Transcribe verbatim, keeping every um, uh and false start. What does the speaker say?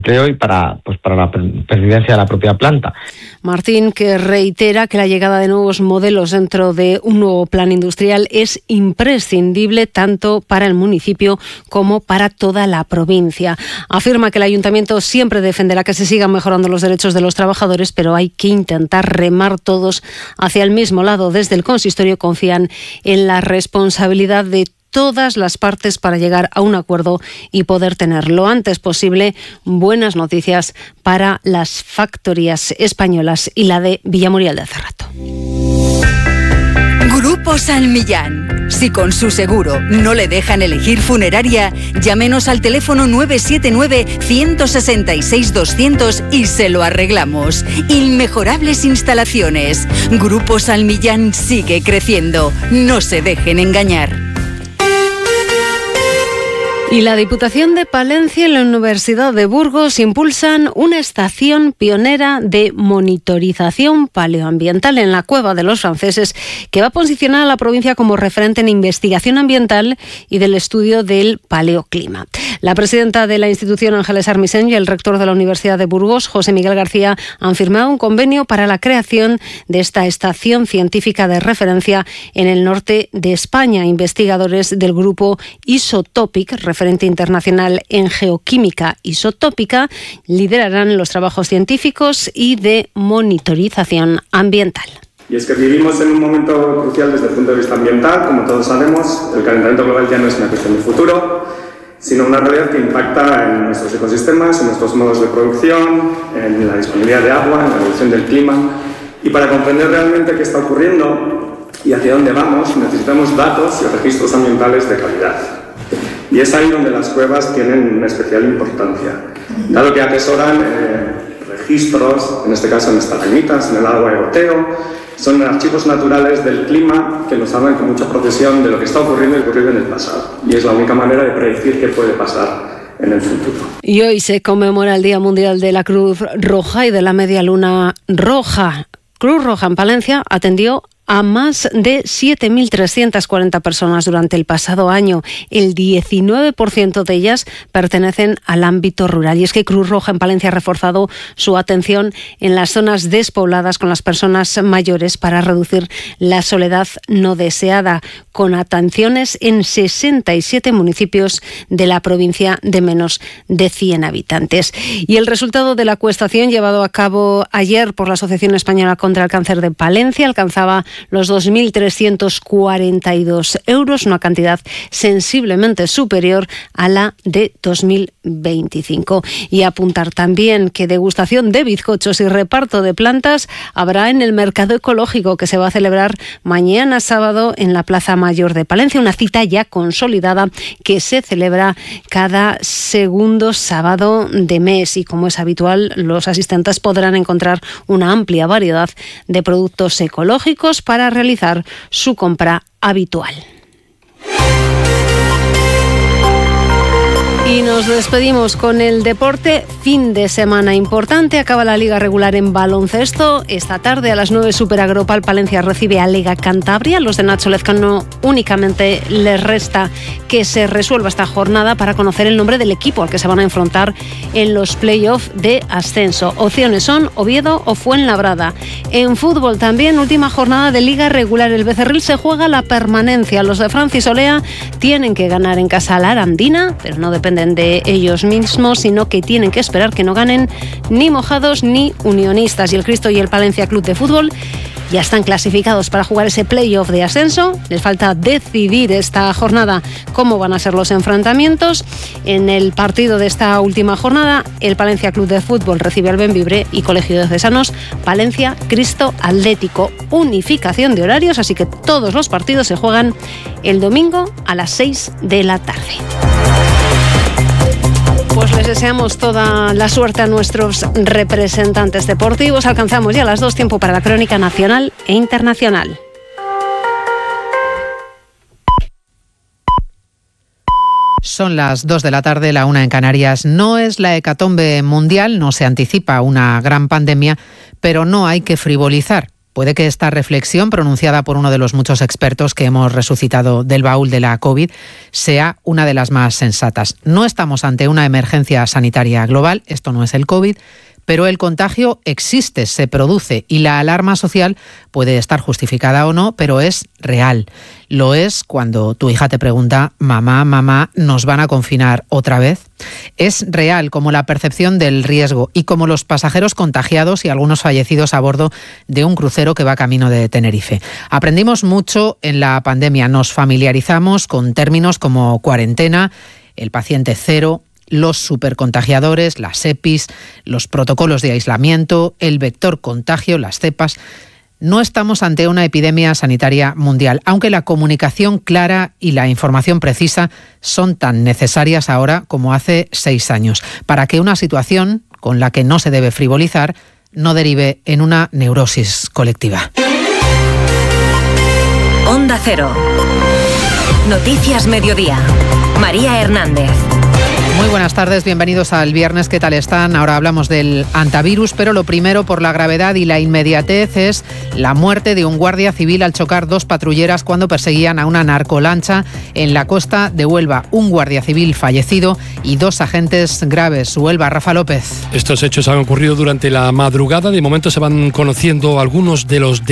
empleo y para, pues, para la pervivencia de la propia planta. Martín, que reitera que la llegada de nuevos modelos dentro de un nuevo plan industrial es imprescindible tanto para el municipio como para toda la provincia. Afirma que el ayuntamiento siempre defenderá que se sigan mejorando los derechos de los trabajadores, pero hay que intentar remar todos hacia el mismo lado. Desde el consistorio confían en la responsabilidad de todas las partes para llegar a un acuerdo y poder tener lo antes posible buenas noticias para las factorías españolas y la de Villamuriel de Cerrato. Grupo San Millán. Si con su seguro no le dejan elegir funeraria, llámenos al teléfono nueve siete nueve, uno seis seis, doscientos y se lo arreglamos. Inmejorables instalaciones. Grupo San Millán sigue creciendo. No se dejen engañar. Y la Diputación de Palencia y la Universidad de Burgos impulsan una estación pionera de monitorización paleoambiental en la Cueva de los Franceses, que va a posicionar a la provincia como referente en investigación ambiental y del estudio del paleoclima. La presidenta de la institución, Ángeles Armisen, y el rector de la Universidad de Burgos, José Miguel García, han firmado un convenio para la creación de esta estación científica de referencia en el norte de España. Investigadores del grupo Isotopic, referente internacional en geoquímica isotópica, liderarán los trabajos científicos y de monitorización ambiental. Y es que vivimos en un momento crucial desde el punto de vista ambiental. Como todos sabemos, el calentamiento global ya no es una cuestión de futuro, sino una realidad que impacta en nuestros ecosistemas, en nuestros modos de producción, en la disponibilidad de agua, en la evolución del clima. Y para comprender realmente qué está ocurriendo y hacia dónde vamos, necesitamos datos y registros ambientales de calidad. Y es ahí donde las cuevas tienen una especial importancia, dado que atesoran eh, registros, en este caso en estalagmitas, en el agua de goteo, son archivos naturales del clima que nos hablan con mucha precisión de lo que está ocurriendo y ocurrido en el pasado. Y es la única manera de predecir qué puede pasar en el futuro. Y hoy se conmemora el Día Mundial de la Cruz Roja y de la Media Luna Roja. Cruz Roja en Palencia atendió a más de siete mil trescientas cuarenta personas durante el pasado año. El diecinueve por ciento de ellas pertenecen al ámbito rural. Y es que Cruz Roja en Palencia ha reforzado su atención en las zonas despobladas con las personas mayores para reducir la soledad no deseada, con atenciones en sesenta y siete municipios de la provincia de menos de cien habitantes. Y el resultado de la encuestación llevado a cabo ayer por la Asociación Española contra el Cáncer de Palencia alcanzaba los dos mil trescientos cuarenta y dos euros, una cantidad sensiblemente superior a la de dos mil veinticinco. Y apuntar también que degustación de bizcochos y reparto de plantas habrá en el mercado ecológico que se va a celebrar mañana sábado en la Plaza Mayor de Palencia, una cita ya consolidada que se celebra cada segundo sábado de mes. Y como es habitual, los asistentes podrán encontrar una amplia variedad de productos ecológicos para realizar su compra habitual. Y nos despedimos con el deporte. Fin de semana importante. Acaba la Liga Regular en baloncesto. Esta tarde a las nueve Super Agropal Palencia recibe a Lega Cantabria. Los de Nacho Lezcano únicamente les resta que se resuelva esta jornada para conocer el nombre del equipo al que se van a enfrentar en los playoffs de ascenso. Opciones son Oviedo o Fuenlabrada. En fútbol también, última jornada de Liga Regular. El Becerril se juega la permanencia. Los de Francis Olea tienen que ganar en casa a la Arandina, pero no depende de ellos mismos, sino que tienen que esperar que no ganen ni Mojados ni Unionistas. Y el Cristo y el Palencia Club de Fútbol ya están clasificados para jugar ese playoff de ascenso. Les falta decidir esta jornada cómo van a ser los enfrentamientos. En el partido de esta última jornada, el Palencia Club de Fútbol recibe al Bembibre y Colegio de Cesanos Palencia Cristo Atlético. Unificación de horarios, así que todos los partidos se juegan el domingo a las seis de la tarde. Pues les deseamos toda la suerte a nuestros representantes deportivos. Alcanzamos ya las dos, tiempo para la crónica nacional e internacional. Son las dos de la tarde, la una en Canarias. No es la hecatombe mundial, no se anticipa una gran pandemia, pero no hay que frivolizar. Puede que esta reflexión, pronunciada por uno de los muchos expertos que hemos resucitado del baúl de la COVID, sea una de las más sensatas. No estamos ante una emergencia sanitaria global, esto no es el COVID, pero el contagio existe, se produce y la alarma social puede estar justificada o no, pero es real. Lo es cuando tu hija te pregunta, mamá, mamá, ¿nos van a confinar otra vez? Es real como la percepción del riesgo y como los pasajeros contagiados y algunos fallecidos a bordo de un crucero que va camino de Tenerife. Aprendimos mucho en la pandemia, nos familiarizamos con términos como cuarentena, el paciente cero, los supercontagiadores, las EPIs, los protocolos de aislamiento, el vector contagio, las cepas. No estamos ante una epidemia sanitaria mundial, aunque la comunicación clara y la información precisa son tan necesarias ahora como hace seis años, para que una situación con la que no se debe frivolizar no derive en una neurosis colectiva. Onda Cero. Noticias Mediodía. María Hernández. Muy buenas tardes, bienvenidos al viernes. ¿Qué tal están? Ahora hablamos del antivirus, pero lo primero, por la gravedad y la inmediatez, es la muerte de un guardia civil al chocar dos patrulleras cuando perseguían a una narcolancha en la costa de Huelva. Un guardia civil fallecido y dos agentes graves. Huelva, Rafa López. Estos hechos han ocurrido durante la madrugada. De momento se van conociendo algunos de los